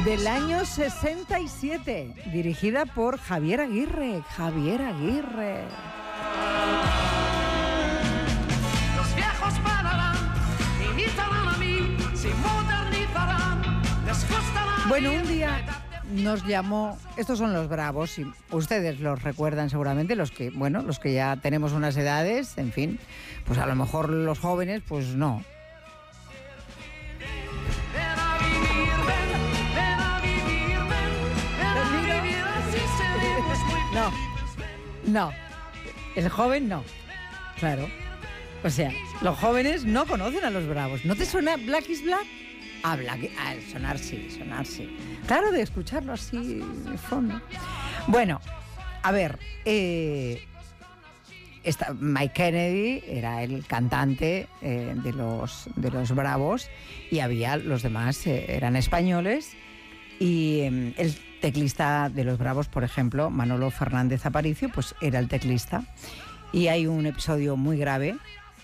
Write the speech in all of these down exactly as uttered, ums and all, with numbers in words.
Del año sesenta y siete, dirigida por Javier Aguirre. Javier Aguirre. Los viejos pararán, imitarán a mí, se modernizarán, les gustará. Bueno, un día nos llamó, estos son los Bravos, y ustedes los recuerdan seguramente, los que, bueno, los que ya tenemos unas edades, en fin, pues a lo mejor los jóvenes, pues no. No, no, el joven no, claro. O sea, los jóvenes no conocen a los Bravos. ¿No te suena Black is Black? Ah, Black, ah, sonar sí, sonar sí. Claro, de escucharlo así de fondo. Bueno, a ver, eh, esta, Mike Kennedy era el cantante eh, de, los, de los Bravos y había, los demás eh, eran españoles y eh, el teclista de los Bravos, por ejemplo, Manolo Fernández Aparicio, pues era el teclista. Y hay un episodio muy grave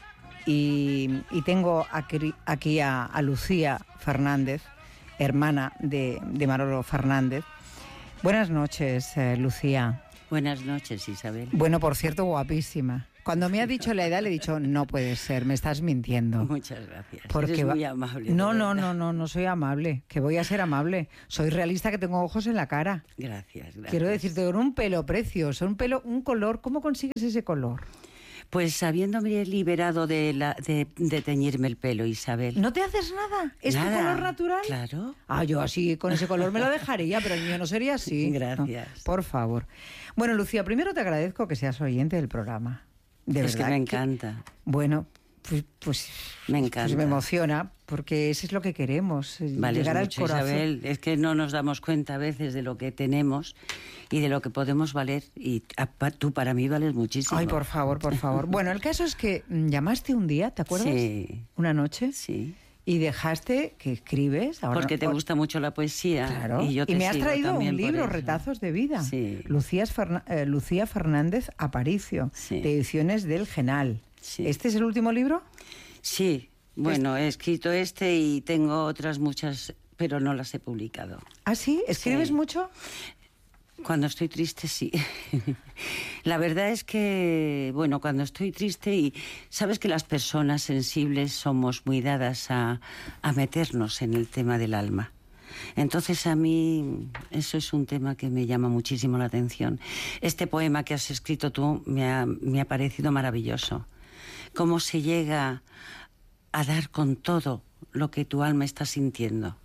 y, y tengo aquí, aquí a, a Lucía Fernández, hermana de, de Manolo Fernández. Buenas noches, eh, Lucía. Buenas noches, Isabel. Bueno, por cierto, guapísima. Cuando me ha dicho la edad, le he dicho, no puede ser, me estás mintiendo. Muchas gracias. Porque Eres va... muy amable. No, no, no, no, no soy amable, que voy a ser amable. Soy realista, que tengo ojos en la cara. Gracias, gracias. Quiero decirte, con un pelo precioso, un pelo, un color, ¿cómo consigues ese color? Pues habiéndome liberado de, la, de, de teñirme el pelo, Isabel. ¿No te haces nada? ¿Es Nada. tu color natural? Claro. Ah, yo así, con ese color me lo dejaría, pero el mío no sería así. Gracias. No, por favor. Bueno, Lucía, primero te agradezco que seas oyente del programa. De es verdad que me encanta. Que, bueno, pues, pues, me encanta. Pues me emociona, porque eso es lo que queremos, vale, llegar al mucho, corazón. Isabel, es que no nos damos cuenta a veces de lo que tenemos y de lo que podemos valer, y a, tú para mí vales muchísimo. Ay, por favor, por favor. Bueno, el caso es que llamaste un día, ¿te acuerdas? Sí. Una noche. Sí. Y dejaste que escribes. Ahora, porque te gusta mucho la poesía. Claro. Y, yo te y me has sigo traído un libro, eso. Retazos de Vida. Sí. Lucía, Ferna, eh, Lucía Fernández Aparicio, sí. de Ediciones del Genal. Sí. ¿Este es el último libro? Sí. Bueno, he escrito este y tengo otras muchas, pero no las he publicado. ¿Ah, sí? ¿Escribes sí. mucho? Cuando estoy triste, sí. La verdad es que, bueno, cuando estoy triste, y sabes que las personas sensibles somos muy dadas a, a meternos en el tema del alma. Entonces a mí eso es un tema que me llama muchísimo la atención. Este poema que has escrito tú me ha, me ha parecido maravilloso. Cómo se llega a dar con todo lo que tu alma está sintiendo.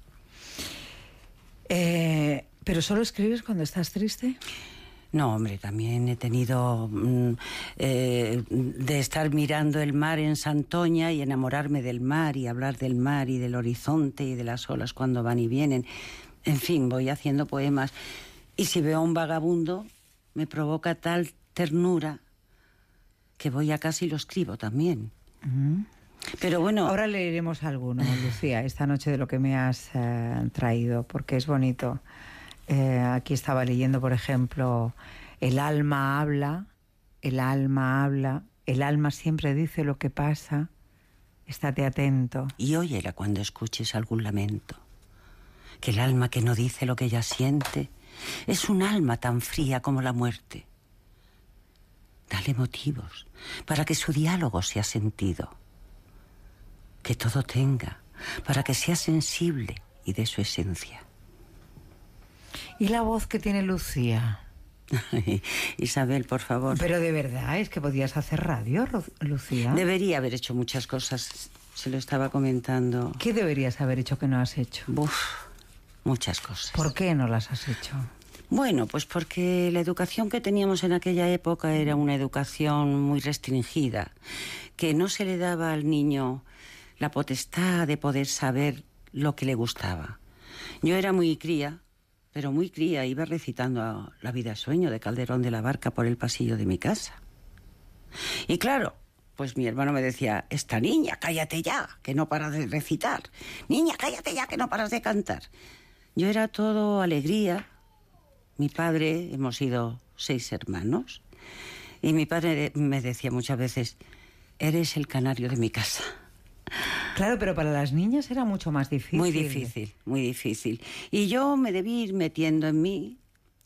Eh... ¿Pero solo escribes cuando estás triste? No, hombre, también he tenido mm, eh, de estar mirando el mar en Santoña y enamorarme del mar y hablar del mar y del horizonte y de las olas cuando van y vienen. En fin, voy haciendo poemas. Y si veo a un vagabundo, me provoca tal ternura que voy a casa y lo escribo también. Uh-huh. Pero bueno... Ahora leeremos alguno, Lucía, esta noche de lo que me has eh, traído, porque es bonito. Eh, aquí estaba leyendo, por ejemplo, el alma habla, el alma habla, el alma siempre dice lo que pasa, estate atento. Y óyela cuando escuches algún lamento, que el alma que no dice lo que ella siente es un alma tan fría como la muerte. Dale motivos para que su diálogo sea sentido, que todo tenga, para que sea sensible y de su esencia. ¿Y la voz que tiene Lucía? Isabel, por favor. Pero de verdad, es que podías hacer radio, Lucía. Debería haber hecho muchas cosas, se lo estaba comentando. ¿Qué deberías haber hecho que no has hecho? Uf, muchas cosas. ¿Por qué no las has hecho? Bueno, pues porque la educación que teníamos en aquella época era una educación muy restringida, que no se le daba al niño la potestad de poder saber lo que le gustaba. Yo era muy cría, pero muy cría, iba recitando La vida es sueño de Calderón de la Barca por el pasillo de mi casa. Y claro, pues mi hermano me decía, esta niña, cállate ya, que no paras de recitar. Niña, cállate ya, que no paras de cantar. Yo era todo alegría. Mi padre, hemos sido seis hermanos, y mi padre me decía muchas veces, eres el canario de mi casa. Claro, pero para las niñas era mucho más difícil. Muy difícil, muy difícil. Y yo me debí ir metiendo en mí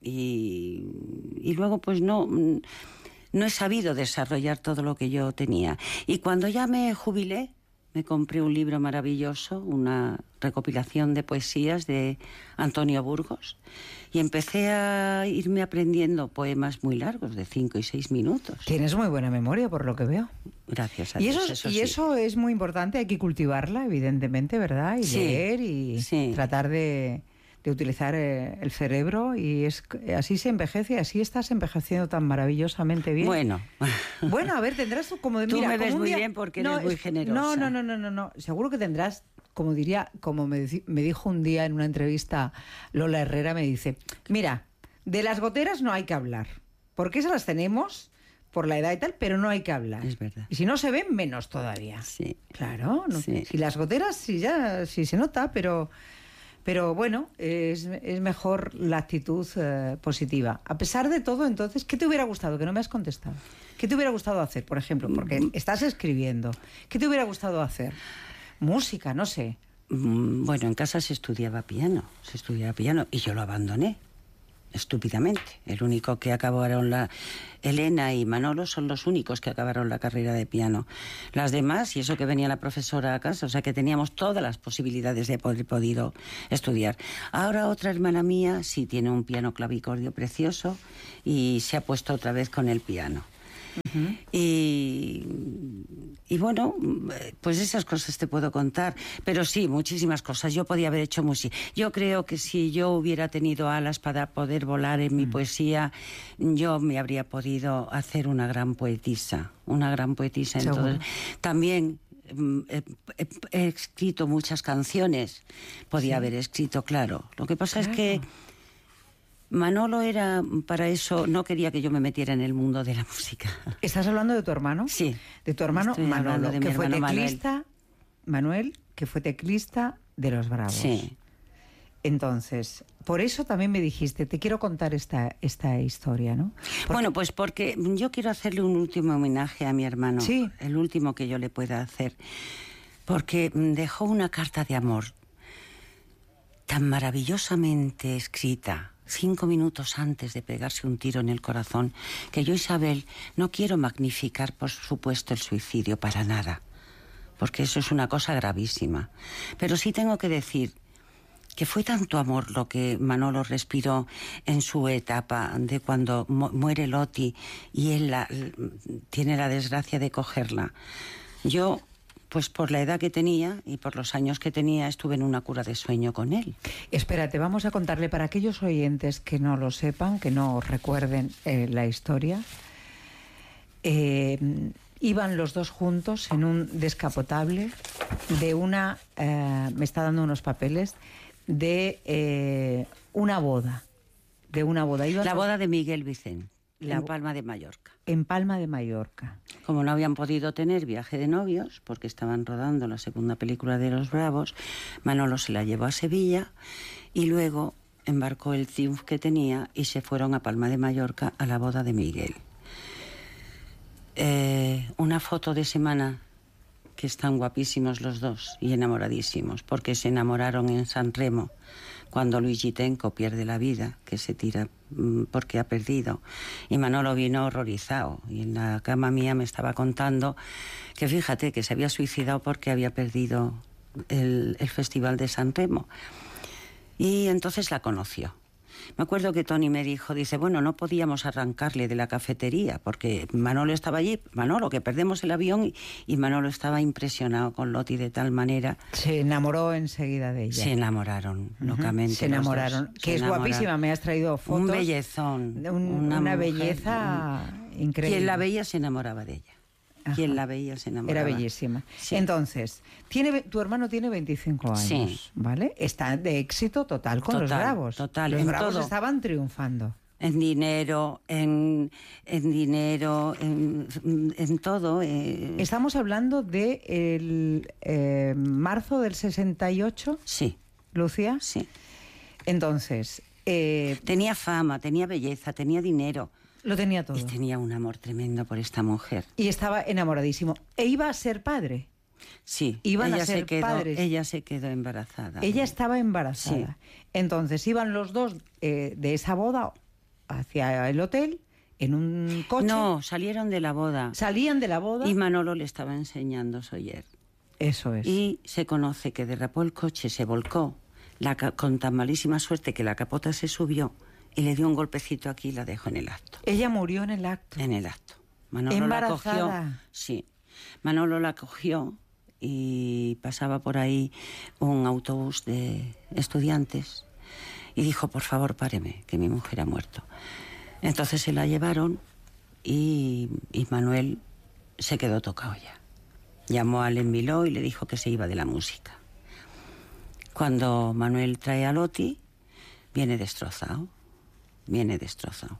y, y luego pues no, no he sabido desarrollar todo lo que yo tenía. Y cuando ya me jubilé, me compré un libro maravilloso, una recopilación de poesías de Antonio Burgos, y empecé a irme aprendiendo poemas muy largos, de cinco y seis minutos. Tienes muy buena memoria, por lo que veo. Gracias a y Dios, eso, eso y sí. eso es muy importante, hay que cultivarla, evidentemente, ¿verdad? Y Sí, leer y sí. tratar de, de utilizar eh, el cerebro, y es así se envejece, así estás envejeciendo tan maravillosamente bien. Bueno. Bueno, a ver, tendrás tú como de Tú mira, me como ves un muy día- bien porque eres muy es- generosa. No, no, no, no, no, no. Seguro que tendrás, como diría, como me, deci- me dijo un día en una entrevista Lola Herrera, me dice, mira, de las goteras no hay que hablar, porque esas las tenemos por la edad y tal, pero no hay que hablar. Es verdad. Y si no se ven, menos todavía. Sí. Claro, no, Sí. si las goteras sí ya sí se nota, pero pero bueno, es, es mejor la actitud eh, positiva. A pesar de todo, entonces, ¿qué te hubiera gustado? Que no me has contestado. ¿Qué te hubiera gustado hacer, por ejemplo? Porque estás escribiendo. ¿Qué te hubiera gustado hacer? Música, no sé. Mm, Bueno, en casa se estudiaba piano, se estudiaba piano y yo lo abandoné, estúpidamente. El único que acabaron la... Elena y Manolo son los únicos que acabaron la carrera de piano. Las demás, y eso que venía la profesora a casa, o sea que teníamos todas las posibilidades de poder podido estudiar. Ahora otra hermana mía sí tiene un piano clavicordio precioso y se ha puesto otra vez con el piano. Uh-huh. y, y bueno, pues esas cosas te puedo contar, pero sí, muchísimas cosas. Yo podía haber hecho música. Yo creo que si yo hubiera tenido alas para poder volar en mi uh-huh. poesía, yo me habría podido hacer una gran poetisa, una gran poetisa. En todo. También He, he, he escrito muchas canciones, podía sí. haber escrito, claro. Lo que pasa claro. es que Manolo era, para eso, no quería que yo me metiera en el mundo de la música. ¿Estás hablando de tu hermano? Sí. De tu hermano Estoy Manolo, de que mi fue hermano teclista, Manuel. Manuel, que fue teclista de Los Bravos. Sí. Entonces, por eso también me dijiste, te quiero contar esta, esta historia, ¿no? Porque... Bueno, pues porque yo quiero hacerle un último homenaje a mi hermano. Sí. El último que yo le pueda hacer. Porque dejó una carta de amor tan maravillosamente escrita, cinco minutos antes de pegarse un tiro en el corazón, que yo, Isabel, no quiero magnificar, por supuesto, el suicidio para nada, porque eso es una cosa gravísima. Pero sí tengo que decir que fue tanto amor lo que Manolo respiró en su etapa de cuando muere Loti y él la, tiene la desgracia de cogerla. Yo, pues por la edad que tenía y por los años que tenía, estuve en una cura de sueño con él. Espérate, vamos a contarle para aquellos oyentes que no lo sepan, que no recuerden eh, la historia. Eh, iban los dos juntos en un descapotable de una... Eh, me está dando unos papeles de eh, una boda. De una boda. Iban la los... boda de Miguel Vicente. La... En Palma de Mallorca. En Palma de Mallorca. Como no habían podido tener viaje de novios, porque estaban rodando la segunda película de Los Bravos, Manolo se la llevó a Sevilla y luego embarcó el Triumph que tenía y se fueron a Palma de Mallorca a la boda de Miguel. Eh, una foto de semana que están guapísimos los dos y enamoradísimos, porque se enamoraron en San Remo, cuando Luigi Tenco pierde la vida, que se tira porque ha perdido. Y Manolo vino horrorizado. Y en la cama mía me estaba contando que, fíjate, que se había suicidado porque había perdido el, el Festival de San Remo. Y entonces la conoció. Me acuerdo que Tony me dijo, dice, bueno, no podíamos arrancarle de la cafetería porque Manolo estaba allí, Manolo, que perdemos el avión, y, y Manolo estaba impresionado con Loti de tal manera. Se enamoró enseguida de ella. Se enamoraron, uh-huh. locamente. Se enamoraron, que se es enamoraron. Guapísima, me has traído fotos. Un bellezón. Un, una, una mujer, belleza un, increíble. Quien la veía se enamoraba de ella. Ajá. Quien la veía se enamoraba. Era bellísima. Sí. Entonces, tiene, tu hermano tiene veinticinco años, sí. ¿vale? Está de éxito total con total, Los Bravos. Total, Los en Bravos todo. estaban triunfando. En dinero, en, en dinero, en, en todo. Eh. Estamos hablando de el eh, marzo del sesenta y ocho. Sí. ¿Lucía? Sí. Entonces... Eh, tenía fama, tenía belleza, tenía dinero. Lo tenía todo. Y tenía un amor tremendo por esta mujer. Y estaba enamoradísimo. ¿E iba a ser padre? Sí, Iban ella a ser se quedó, padres. Ella se quedó embarazada. Ella estaba embarazada. Sí. Entonces iban los dos eh, de esa boda hacia el hotel en un coche. No, salieron de la boda. Salían de la boda. Y Manolo le estaba enseñando Soller. Eso es. Y se conoce que derrapó el coche, se volcó, la, con tan malísima suerte que la capota se subió y le dio un golpecito aquí y la dejó en el acto. Ella murió en el acto. En el acto. Manolo Embarazada. la cogió. Sí. Manolo la cogió y pasaba por ahí un autobús de estudiantes y dijo, por favor, páreme, que mi mujer ha muerto. Entonces se la llevaron y, y Manuel se quedó tocado ya. Llamó a Alain Miló y le dijo que se iba de la música. Cuando Manuel trae a Loti, viene destrozado, viene destrozado.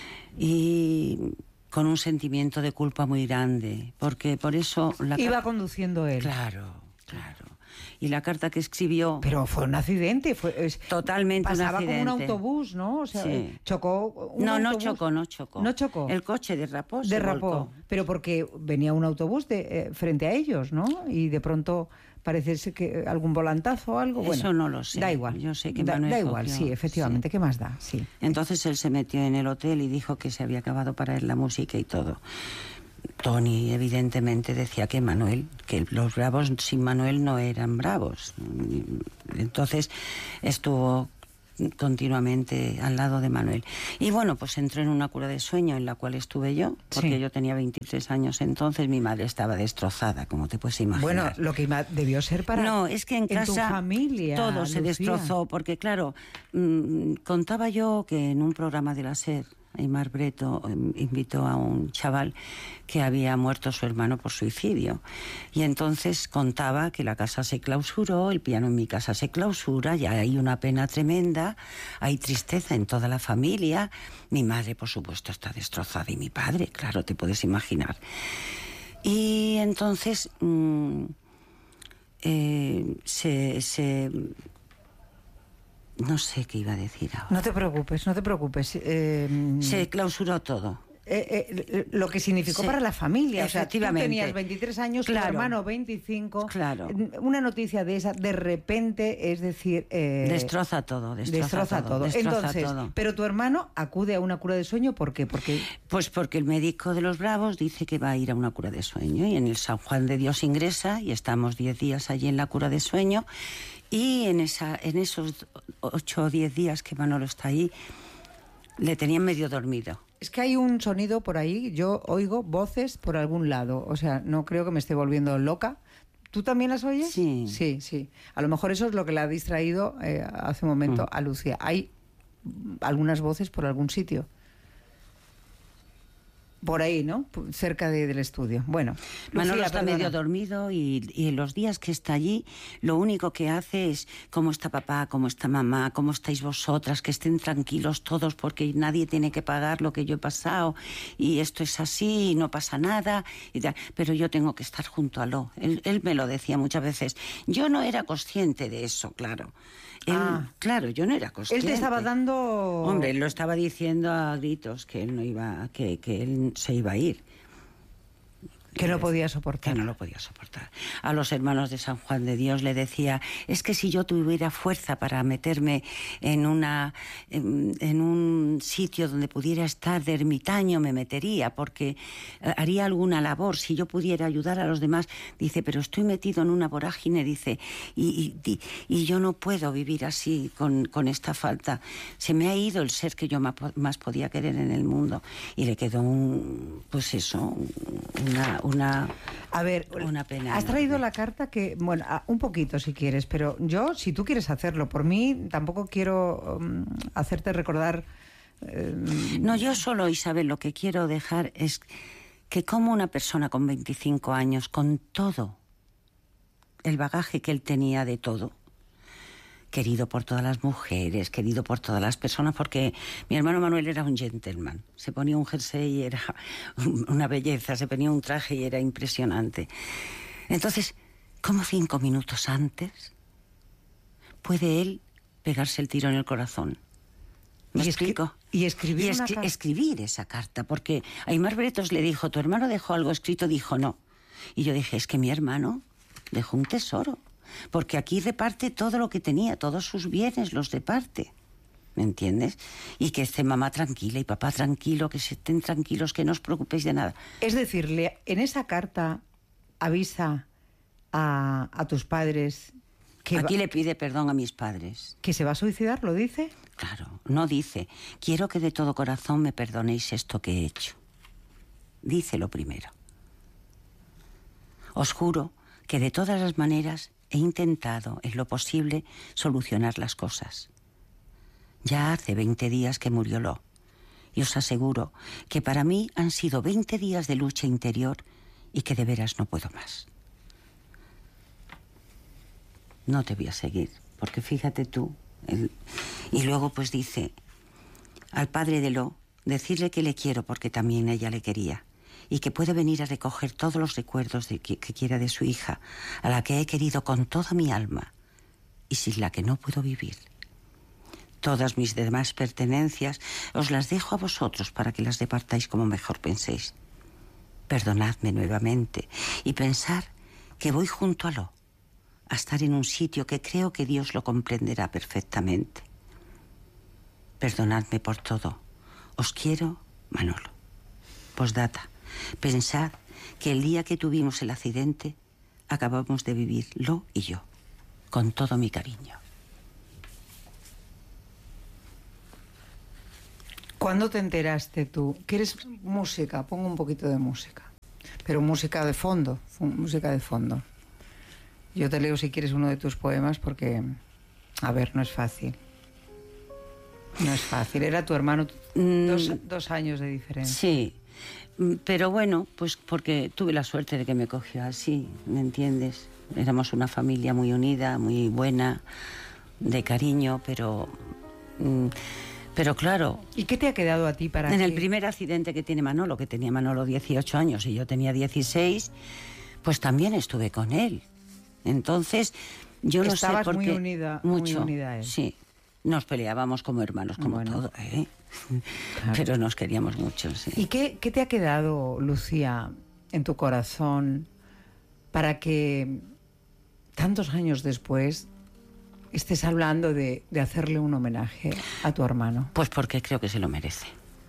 Y con un sentimiento de culpa muy grande, porque por eso... La Iba conduciendo él. Claro, claro. Y la carta que escribió... Pero fue un accidente. Fue, es, Totalmente un accidente. Pasaba como un autobús, ¿no? O sea, sí. chocó un No, autobús. no chocó, no chocó. No chocó. El coche derrapó, se Derrapó. volcó. Pero porque venía un autobús de, eh, frente a ellos, ¿no? Y de pronto parece ser que algún volantazo o algo. Eso bueno, no lo sé. Da igual. Yo sé que da, Manuel da igual, cogió, sí, efectivamente. sí. ¿Qué más da? Sí. Entonces él se metió en el hotel y dijo que se había acabado para él la música y todo. Tony evidentemente decía que Manuel, que los bravos sin Manuel no eran bravos. Entonces estuvo continuamente al lado de Manuel. Y bueno, pues entró en una cura de sueño en la cual estuve yo, porque Sí. yo tenía veintitrés años entonces, mi madre estaba destrozada, como te puedes imaginar. Bueno, lo que ima- debió ser para... No, es que en, en casa tu familia, todo se Lucía. destrozó, porque claro, mmm, contaba yo que en un programa de la SER, Aimar Breto eh, invitó a un chaval que había muerto su hermano por suicidio. Y entonces contaba que la casa se clausuró, el piano en mi casa se clausura, ya hay una pena tremenda, hay tristeza en toda la familia. Mi madre, por supuesto, está destrozada y mi padre, claro, te puedes imaginar. Y entonces mmm, eh, se... se No sé qué iba a decir ahora. No te preocupes, no te preocupes. Eh, Se clausuró todo. eh, eh, lo que significó Sí, para la familia. O sea, tú efectivamente. tenías veintitrés años, Claro. tu hermano veinticinco. Claro. Una noticia de esa, de repente, es decir... eh, Destroza todo, destroza, destroza todo. destroza Entonces, todo. pero tu hermano acude a una cura de sueño, ¿por qué? Porque... Pues porque el médico de los Bravos dice que va a ir a una cura de sueño y en el San Juan de Dios ingresa y estamos diez días allí en la cura de sueño y en, esa, en esos ocho o diez días que Manolo está ahí le tenían medio dormido. Es que hay un sonido por ahí, yo oigo voces por algún lado, o sea, no creo que me esté volviendo loca. ¿Tú también las oyes? Sí. Sí, sí. A lo mejor eso es lo que le ha distraído eh, hace un momento Mm. a Lucía. Hay algunas voces por algún sitio. Por ahí, ¿no? P- Cerca de- del estudio. Bueno, Manolo Lucía, está perdona. medio dormido y, y en los días que está allí lo único que hace es cómo está papá, cómo está mamá, cómo estáis vosotras, que estén tranquilos todos porque nadie tiene que pagar lo que yo he pasado y esto es así y no pasa nada y tal. Pero yo tengo que estar junto a Lo. Él, él me lo decía muchas veces. Yo no era consciente de eso, claro. Él, Ah. Claro, yo no era Él consciente. te estaba dando... Hombre, él lo estaba diciendo a gritos que él no iba, que, que él se iba a ir. Que no podía soportar. Que no lo podía soportar. A los hermanos de San Juan de Dios le decía, es que si yo tuviera fuerza para meterme en una en, en un sitio donde pudiera estar de ermitaño, me metería, porque eh, haría alguna labor, si yo pudiera ayudar a los demás. Dice, pero estoy metido en una vorágine, dice, y, y, y, y yo no puedo vivir así con, con esta falta. Se me ha ido el ser que yo más, más podía querer en el mundo. Y le quedó un, pues eso, una... una A ver, Una pena has traído enorme. la carta que, bueno, a- un poquito si quieres, pero yo, si tú quieres hacerlo, por mí tampoco quiero um, hacerte recordar... eh, No, yo solo, Isabel, lo que quiero dejar es que como una persona con veinticinco años, con todo el bagaje que él tenía de todo, querido por todas las mujeres, querido por todas las personas, porque mi hermano Manuel era un gentleman. Se ponía un jersey y era una belleza, se ponía un traje y era impresionante. Entonces, ¿cómo cinco minutos antes puede él pegarse el tiro en el corazón? ¿Me Y escri- explico? y escribir Y una escri- carta. escribir esa carta, porque Aimar Bretos le dijo, ¿tu hermano dejó algo escrito? Dijo, no. Y yo dije, es que mi hermano dejó un tesoro. Porque aquí reparte todo lo que tenía, todos sus bienes los reparte. ¿Me entiendes? Y que esté mamá tranquila y papá tranquilo, que se estén tranquilos, que no os preocupéis de nada. Es decir, le- en esa carta avisa a, a tus padres que, Aquí va- le pide perdón a mis padres. que se va a suicidar, ¿lo dice? Claro, no dice, quiero que de todo corazón me perdonéis esto que he hecho. Dice lo primero. Os juro que de todas las maneras he intentado, en lo posible, solucionar las cosas. Ya hace veinte días que murió Lo, y os aseguro que para mí han sido veinte días de lucha interior y que de veras no puedo más. No te voy a seguir, porque fíjate tú. El... Y luego pues dice, al padre de Lo, decirle que le quiero porque también ella le quería, y que puede venir a recoger todos los recuerdos de que, que quiera de su hija, a la que he querido con toda mi alma y sin la que no puedo vivir. Todas mis demás pertenencias os las dejo a vosotros para que las repartáis como mejor penséis. Perdonadme nuevamente y pensar que voy junto a Lo, a estar en un sitio que creo que Dios lo comprenderá perfectamente. Perdonadme por todo. Os quiero, Manolo. Postdata. Pensad que el día que tuvimos el accidente acabamos de vivir Lo y yo, con todo mi cariño. ¿Cuándo te enteraste tú? ¿Quieres música? Pongo un poquito de música. Pero música de fondo, fu- música de fondo. Yo te leo si quieres uno de tus poemas porque, a ver, no es fácil. No es fácil. Era tu hermano, Mm. dos, dos años de diferencia. Sí, mm, pero bueno, pues porque tuve la suerte de que me cogió así, ¿me entiendes? Éramos una familia muy unida, muy buena, de cariño, pero... mm, pero claro, ¿Y qué te ha quedado a ti para en que- el primer accidente que tiene Manolo, que tenía Manolo dieciocho años y yo tenía dieciséis, pues también estuve con él. Entonces, yo no Estabas sé por muy qué... unida- muy mucho, unida a él. Sí, nos peleábamos como hermanos, como Bueno. todo, ¿eh? Claro. Pero nos queríamos mucho, sí. ¿Y qué, qué te ha quedado, Lucía, en tu corazón para que tantos años después estés hablando de, de hacerle un homenaje a tu hermano? Pues porque creo que se lo merece.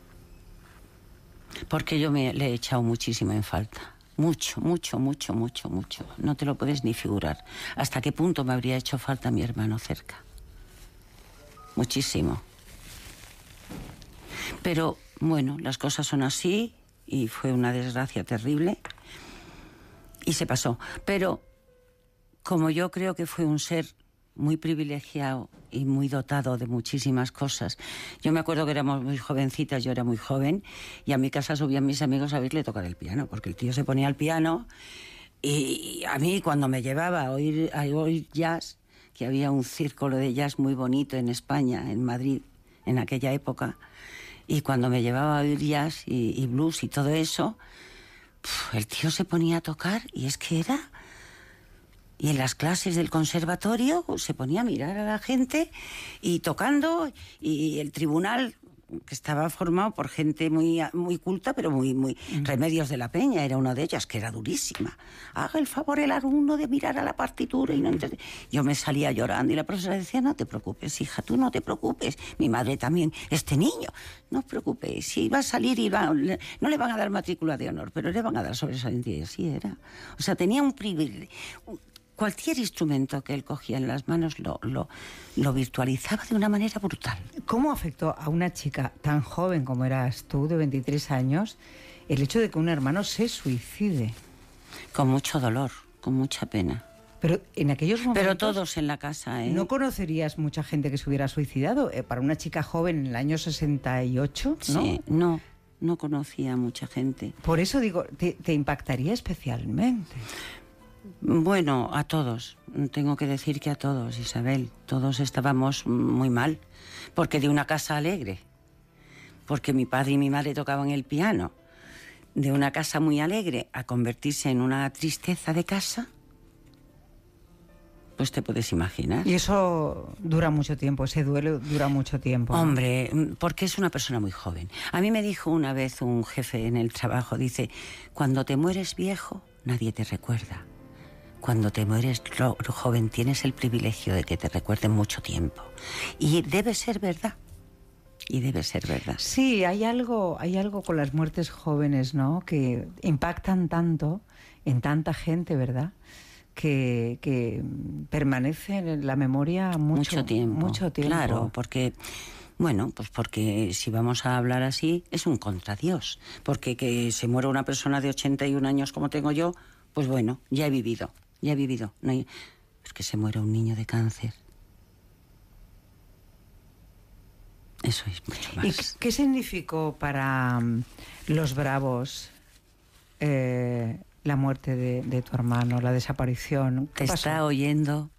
Porque yo me le he echado muchísimo en falta. Mucho, mucho, mucho, mucho, mucho. No te lo puedes ni figurar. ¿Hasta qué punto me habría hecho falta mi hermano cerca? Muchísimo. Pero, bueno, las cosas son así y fue una desgracia terrible y se pasó. Pero, como yo creo que fue un ser muy privilegiado y muy dotado de muchísimas cosas. Yo me acuerdo que éramos muy jovencitas, yo era muy joven, y a mi casa subían mis amigos a verle tocar el piano, porque el tío se ponía al piano, y a mí cuando me llevaba a oír, a oír jazz, que había un círculo de jazz muy bonito en España, en Madrid, en aquella época, y cuando me llevaba a oír jazz y, y blues y todo eso, pf, el tío se ponía a tocar, y es que era... Y en las clases del conservatorio se ponía a mirar a la gente y tocando, y el tribunal, que estaba formado por gente muy, muy culta, pero muy, muy... Remedios de la Peña era una de ellas, que era durísima. Haga el favor el alumno de mirar a la partitura y no entiende. Yo me salía llorando y la profesora decía, no te preocupes, hija, tú no te preocupes. Mi madre también, este niño, no os preocupéis, si va a salir y va... No le van a dar matrícula de honor, pero le van a dar sobresaliente, y así era. O sea, tenía un privilegio... Cualquier instrumento que él cogía en las manos lo, lo, lo virtualizaba de una manera brutal. ¿Cómo afectó a una chica tan joven como eras tú, de veintitrés años, el hecho de que un hermano se suicide? Con mucho dolor, con mucha pena. Pero en aquellos momentos... Pero todos en la casa, ¿eh? ¿No conocerías mucha gente que se hubiera suicidado? Eh, para una chica joven en el año sesenta y ocho, ¿no? Sí, no, no conocía a mucha gente. Por eso digo, te, te impactaría especialmente. Bueno, a todos. Tengo que decir que a todos, Isabel. Todos estábamos muy mal. Porque de una casa alegre, porque mi padre y mi madre tocaban el piano, de una casa muy alegre a convertirse en una tristeza de casa, pues te puedes imaginar. Y eso dura mucho tiempo, ese duelo dura mucho tiempo, ¿no? Hombre, porque es una persona muy joven. A mí me dijo una vez un jefe en el trabajo, dice, cuando te mueres viejo, nadie te recuerda. cuando te mueres lo, lo joven tienes el privilegio de que te recuerden mucho tiempo. Y debe ser verdad. Y debe ser verdad. Sí, hay algo, hay algo con las muertes jóvenes, ¿no? Que impactan tanto en tanta gente, ¿verdad? Que, que permanecen en la memoria mucho, mucho tiempo. Mucho tiempo. Claro, porque... Bueno, pues porque si vamos a hablar así, es un contradios. Porque que se muera una persona de ochenta y un años como tengo yo, pues bueno, ya he vivido, ya he vivido. No hay... Pues que se muera un niño de cáncer. Eso es mucho más. ¿Y qué significó para um, los Bravos eh, la muerte de, de tu hermano, la desaparición? Te está oyendo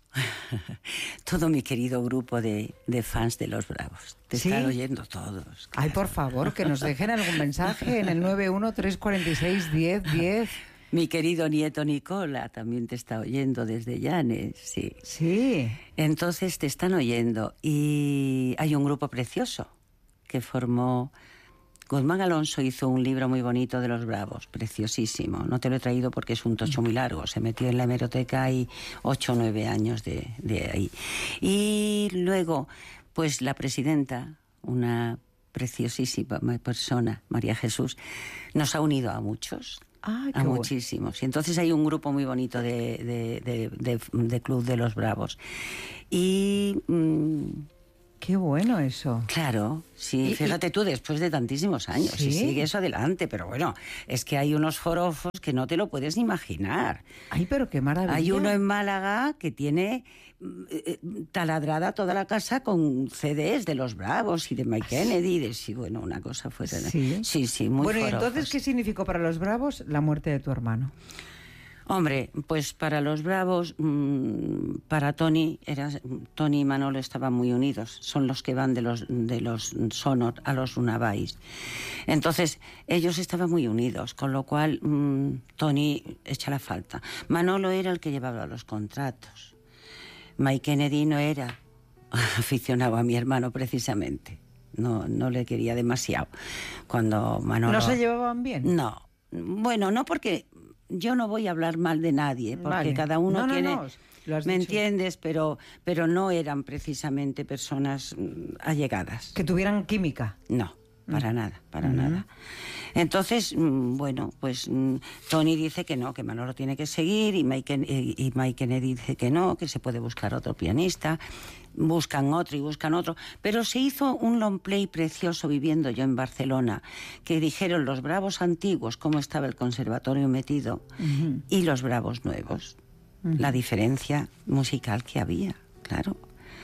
todo mi querido grupo de, de fans de los Bravos. Te ¿Sí? están oyendo todos. Claro. Ay, por favor, que nos dejen algún mensaje en el nueve uno tres cuatro seis diez diez. Mi querido nieto Nicola también te está oyendo desde Llanes, sí. Sí. Entonces te están oyendo y hay un grupo precioso que formó... Guzmán Alonso hizo un libro muy bonito de los Bravos, preciosísimo. No te lo he traído porque es un tocho muy largo. Se metió en la hemeroteca y ocho o nueve años de, de ahí. Y luego, pues la presidenta, una preciosísima persona, María Jesús, nos ha unido a muchos. Ah, qué a bueno. muchísimos. Y entonces hay un grupo muy bonito de, de, de, de, de Club de los Bravos. Y... Mmm, qué bueno eso. claro, sí, y, fíjate y... tú, después de tantísimos años, ¿Sí? y sigue eso adelante, pero bueno, es que hay unos forofos que no te lo puedes ni imaginar. Ay, pero qué maravilla. Hay uno en Málaga que tiene eh, taladrada toda la casa con C Ds de los Bravos y de Mike Kennedy, de sí, bueno, una cosa fuera de... Sí, sí, sí, muy bueno, y forofos. entonces, ¿qué significó para los Bravos la muerte de tu hermano? Hombre, pues para los Bravos, mmm, para Tony, era, Tony y Manolo estaban muy unidos. Son los que van de los, de los Sonor a los Unabais. Entonces, ellos estaban muy unidos, con lo cual mmm, Tony echa la falta. Manolo era el que llevaba los contratos. Mike Kennedy no era aficionado a mi hermano, precisamente. No, no le quería demasiado. Cuando Manolo... ¿No se llevaban bien? No. Bueno, no porque... Yo no voy a hablar mal de nadie, porque vale. cada uno no, no, tiene... No, lo has ¿Me dicho. entiendes? Pero, pero no eran precisamente personas mm, allegadas. Que tuvieran química. No, para mm. nada, para mm. nada. Entonces, mm, bueno, pues mm, Tony dice que no, que Manolo tiene que seguir, y Mike, y, y Mike Kennedy dice que no, que se puede buscar otro pianista. Buscan otro y buscan otro, pero se hizo un long play precioso viviendo yo en Barcelona, que dijeron los Bravos antiguos, cómo estaba el conservatorio metido, uh-huh. y los Bravos nuevos, uh-huh. la diferencia musical que había, claro.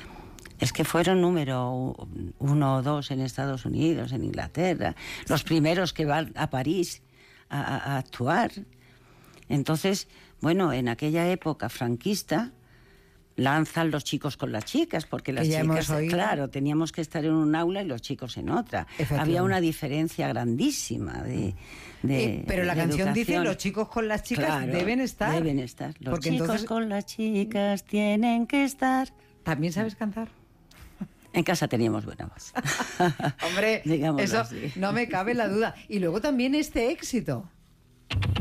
Es que fueron número uno o dos en Estados Unidos, en Inglaterra, los primeros que van a París a, a, a actuar. Entonces, bueno, en aquella época franquista, lanzan los chicos con las chicas, porque las chicas, claro, teníamos que estar en un aula y los chicos en otra. Había una diferencia grandísima de, de eh, Pero la de canción educación. Dice, los chicos con las chicas claro, deben estar. Deben estar. Los porque chicos entonces... con las chicas tienen que estar. ¿También sabes cantar? En casa teníamos buena voz. Hombre, eso así. No me cabe la duda. Y luego también este éxito.